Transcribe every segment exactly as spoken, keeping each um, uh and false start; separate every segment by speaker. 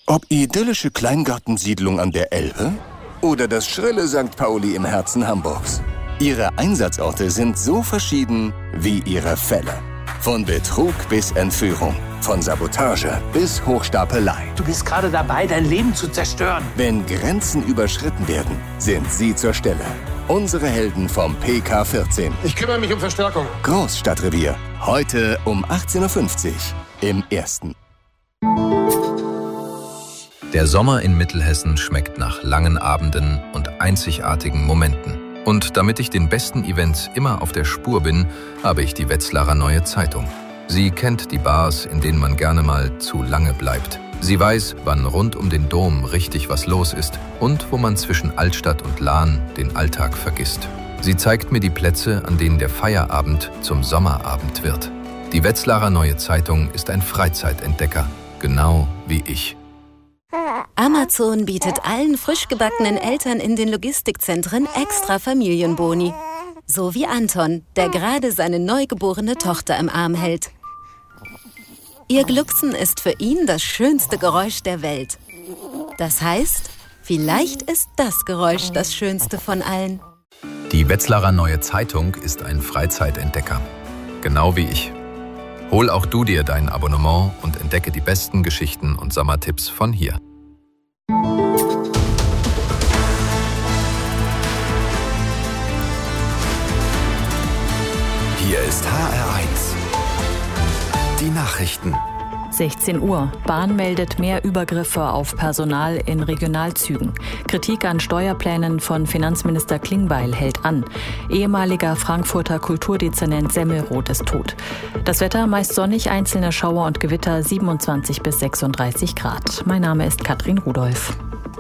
Speaker 1: Ob idyllische Kleingartensiedlung an der Elbe oder das schrille Sankt Pauli im Herzen Hamburgs. Ihre Einsatzorte sind so verschieden wie ihre Fälle. Von Betrug bis Entführung, von Sabotage bis Hochstapelei.
Speaker 2: Du bist gerade dabei, dein Leben zu zerstören.
Speaker 1: Wenn Grenzen überschritten werden, sind sie zur Stelle. Unsere Helden vom P K vierzehn.
Speaker 3: Ich kümmere mich um Verstärkung.
Speaker 1: Großstadtrevier. Heute um achtzehn Uhr fünfzig im Ersten.
Speaker 4: Der Sommer in Mittelhessen schmeckt nach langen Abenden und einzigartigen Momenten. Und damit ich den besten Events immer auf der Spur bin, habe ich die Wetzlarer Neue Zeitung. Sie kennt die Bars, in denen man gerne mal zu lange bleibt. Sie weiß, wann rund um den Dom richtig was los ist und wo man zwischen Altstadt und Lahn den Alltag vergisst. Sie zeigt mir die Plätze, an denen der Feierabend zum Sommerabend wird. Die Wetzlarer Neue Zeitung ist ein Freizeitentdecker, genau wie ich.
Speaker 5: Amazon bietet allen frisch gebackenen Eltern in den Logistikzentren extra Familienboni. So wie Anton, der gerade seine neugeborene Tochter im Arm hält. Ihr Glucksen ist für ihn das schönste Geräusch der Welt. Das heißt, vielleicht ist das Geräusch das schönste von allen.
Speaker 4: Die Wetzlarer Neue Zeitung ist ein Freizeitentdecker, genau wie ich. Hol auch du dir dein Abonnement und entdecke die besten Geschichten und Sommertipps von hier.
Speaker 6: Hier ist H R eins. Die Nachrichten.
Speaker 7: sechzehn Uhr. Bahn meldet mehr Übergriffe auf Personal in Regionalzügen. Kritik an Steuerplänen von Finanzminister Klingbeil hält an. Ehemaliger Frankfurter Kulturdezernent Semmelroth ist tot. Das Wetter meist sonnig, einzelne Schauer und Gewitter, siebenundzwanzig bis sechsunddreißig Grad. Mein Name ist Katrin Rudolph.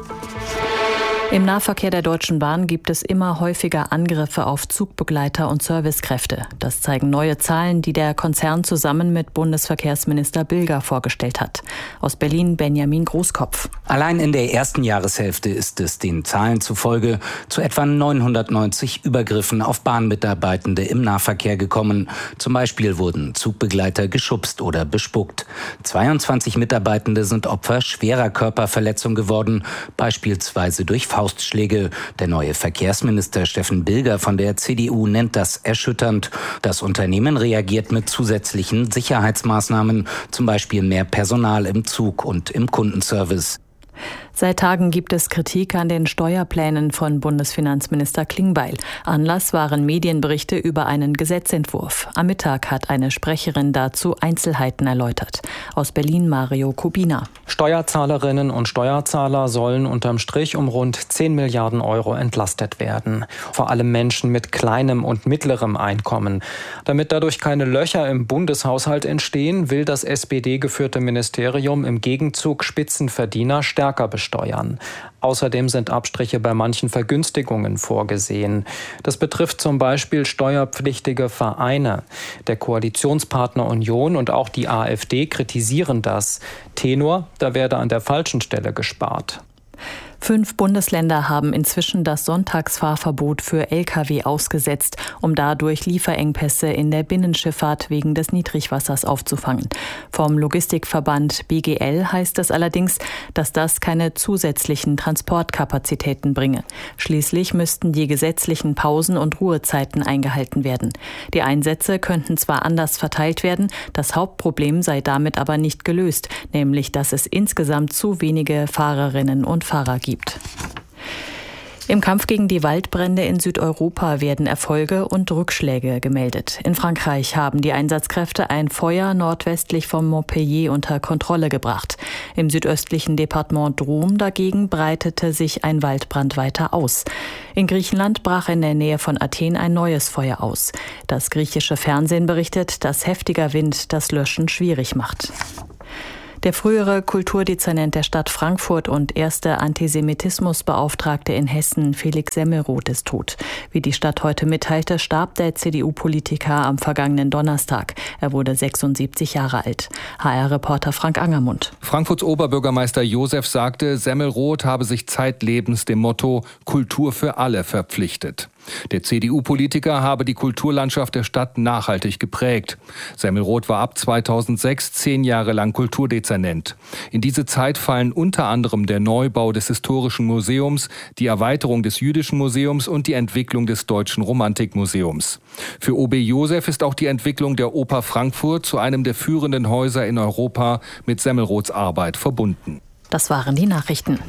Speaker 7: Im Nahverkehr der Deutschen Bahn gibt es immer häufiger Angriffe auf Zugbegleiter und Servicekräfte. Das zeigen neue Zahlen, die der Konzern zusammen mit Bundesverkehrsminister Bilger vorgestellt hat. Aus Berlin Benjamin Großkopf.
Speaker 8: Allein in der ersten Jahreshälfte ist es den Zahlen zufolge zu etwa neunhundertneunzig Übergriffen auf Bahnmitarbeitende im Nahverkehr gekommen. Zum Beispiel wurden Zugbegleiter geschubst oder bespuckt. zweiundzwanzig Mitarbeitende sind Opfer schwerer Körperverletzung geworden, beispielsweise durch Faustschläge. Der neue Verkehrsminister Steffen Bilger von der C D U nennt das erschütternd. Das Unternehmen reagiert mit zusätzlichen Sicherheitsmaßnahmen, zum Beispiel mehr Personal im Zug und im Kundenservice.
Speaker 7: Seit Tagen gibt es Kritik an den Steuerplänen von Bundesfinanzminister Klingbeil. Anlass waren Medienberichte über einen Gesetzentwurf. Am Mittag hat eine Sprecherin dazu Einzelheiten erläutert. Aus Berlin Mario Kubina.
Speaker 9: Steuerzahlerinnen und Steuerzahler sollen unterm Strich um rund zehn Milliarden Euro entlastet werden. Vor allem Menschen mit kleinem und mittlerem Einkommen. Damit dadurch keine Löcher im Bundeshaushalt entstehen, will das S P D-geführte Ministerium im Gegenzug Spitzenverdiener stärker besteuern. Steuern. Außerdem sind Abstriche bei manchen Vergünstigungen vorgesehen. Das betrifft zum Beispiel steuerpflichtige Vereine. Der Koalitionspartner Union und auch die AfD kritisieren das. Tenor, da werde an der falschen Stelle gespart.
Speaker 7: Fünf Bundesländer haben inzwischen das Sonntagsfahrverbot für L K W ausgesetzt, um dadurch Lieferengpässe in der Binnenschifffahrt wegen des Niedrigwassers aufzufangen. Vom Logistikverband B G L heißt es allerdings, dass das keine zusätzlichen Transportkapazitäten bringe. Schließlich müssten die gesetzlichen Pausen- und Ruhezeiten eingehalten werden. Die Einsätze könnten zwar anders verteilt werden, das Hauptproblem sei damit aber nicht gelöst, nämlich dass es insgesamt zu wenige Fahrerinnen und Fahrer gibt. Gibt. Im Kampf gegen die Waldbrände in Südeuropa werden Erfolge und Rückschläge gemeldet. In Frankreich haben die Einsatzkräfte ein Feuer nordwestlich von Montpellier unter Kontrolle gebracht. Im südöstlichen Departement Drôme dagegen breitete sich ein Waldbrand weiter aus. In Griechenland brach in der Nähe von Athen ein neues Feuer aus. Das griechische Fernsehen berichtet, dass heftiger Wind das Löschen schwierig macht. Der frühere Kulturdezernent der Stadt Frankfurt und erste Antisemitismusbeauftragte in Hessen, Felix Semmelroth, ist tot. Wie die Stadt heute mitteilte, starb der C D U-Politiker am vergangenen Donnerstag. Er wurde sechsundsiebzig Jahre alt. H R-Reporter Frank Angermund.
Speaker 3: Frankfurts Oberbürgermeister Josef sagte, Semmelroth habe sich zeitlebens dem Motto Kultur für alle verpflichtet. Der C D U-Politiker habe die Kulturlandschaft der Stadt nachhaltig geprägt. Semmelroth war ab zweitausendsechs zehn Jahre lang Kulturdezernent. In diese Zeit fallen unter anderem der Neubau des Historischen Museums, die Erweiterung des Jüdischen Museums und die Entwicklung des Deutschen Romantikmuseums. Für O B Josef ist auch die Entwicklung der Oper Frankfurt zu einem der führenden Häuser in Europa mit Semmelroths Arbeit verbunden.
Speaker 7: Das waren die Nachrichten.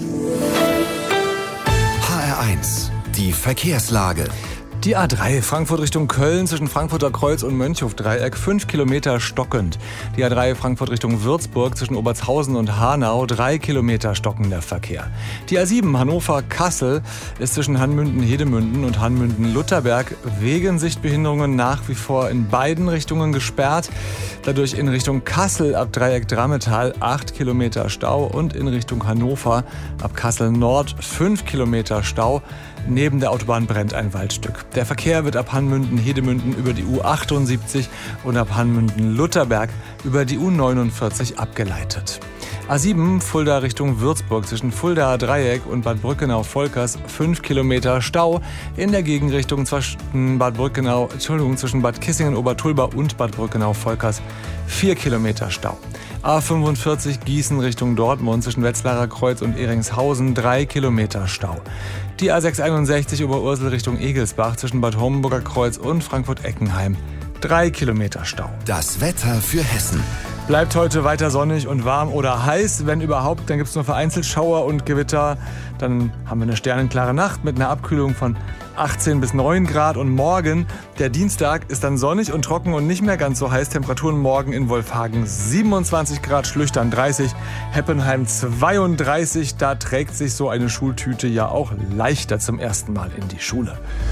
Speaker 6: H R eins. Die Verkehrslage.
Speaker 10: Die A drei Frankfurt Richtung Köln zwischen Frankfurter Kreuz und Mönchhof-Dreieck fünf Kilometer stockend. Die A drei Frankfurt Richtung Würzburg zwischen Obertshausen und Hanau drei Kilometer stockender Verkehr. Die A sieben Hannover-Kassel ist zwischen Hanmünden-Hedemünden und Hanmünden-Lutherberg wegen Sichtbehinderungen nach wie vor in beiden Richtungen gesperrt. Dadurch in Richtung Kassel ab Dreieck Drammetal acht Kilometer Stau und in Richtung Hannover ab Kassel Nord fünf Kilometer Stau. Neben der Autobahn brennt ein Waldstück. Der Verkehr wird ab Hanmünden-Hedemünden über die U achtundsiebzig und ab Hanmünden-Lutherberg über die U neunundvierzig abgeleitet. A sieben Fulda Richtung Würzburg zwischen Fuldaer Dreieck und Bad Brückenau-Volkers fünf Kilometer Stau. In der Gegenrichtung zwischen Bad Brückenau, Entschuldigung, zwischen Bad Kissingen-Obertulba und Bad Brückenau-Volkers vier Kilometer Stau. A fünfundvierzig Gießen Richtung Dortmund zwischen Wetzlarer Kreuz und Eringshausen drei Kilometer Stau. Die A sechshunderteinundsechzig Oberursel Richtung Egelsbach zwischen Bad Homburger Kreuz und Frankfurt-Eckenheim drei Kilometer Stau.
Speaker 6: Das Wetter für Hessen.
Speaker 10: Bleibt heute weiter sonnig und warm oder heiß. Wenn überhaupt, dann gibt es nur vereinzelt Schauer und Gewitter. Dann haben wir eine sternenklare Nacht mit einer Abkühlung von achtzehn bis neun Grad. Und morgen, der Dienstag, ist dann sonnig und trocken und nicht mehr ganz so heiß. Temperaturen morgen in Wolfhagen siebenundzwanzig Grad, Schlüchtern dreißig, Heppenheim zweiunddreißig. Da trägt sich so eine Schultüte ja auch leichter zum ersten Mal in die Schule.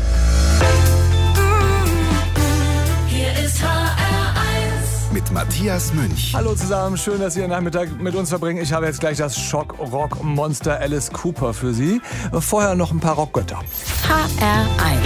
Speaker 6: Mit Matthias Münch.
Speaker 10: Hallo zusammen, schön, dass Sie Ihren Nachmittag mit uns verbringen. Ich habe jetzt gleich das Schock-Rock-Monster Alice Cooper für Sie. Vorher noch ein paar Rockgötter.
Speaker 11: H R eins.